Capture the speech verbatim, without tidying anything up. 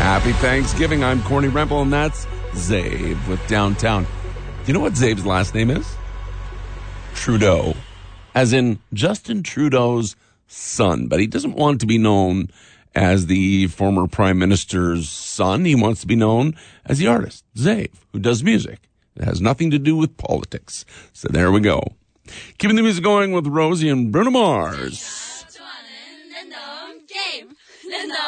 Happy Thanksgiving. I'm Corny Rempel, and that's Zave with Downtown. You know what Zave's last name is? Trudeau. As in Justin Trudeau's son. But he doesn't want to be known as the former prime minister's son. He wants to be known as the artist, Zave, who does music. It has nothing to do with politics. So there we go. Keeping the music going with Rosie and Bruno Mars.